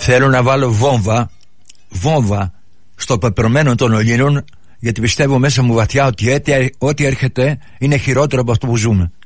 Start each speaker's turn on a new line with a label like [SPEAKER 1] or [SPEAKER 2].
[SPEAKER 1] Θέλω να βάλω βόμβα στο πεπρωμένο των Ελλήνων, γιατί πιστεύω μέσα μου βαθιά ότι ό,τι έρχεται είναι χειρότερο από αυτό που ζούμε.